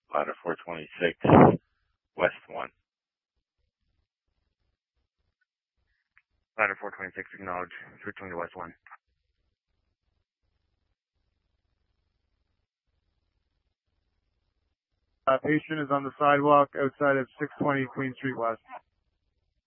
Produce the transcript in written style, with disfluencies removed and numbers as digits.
Ladder 426, West 1. Ladder 426, acknowledge. Switching to West 1. Patient is on the sidewalk outside of 620 Queen Street West.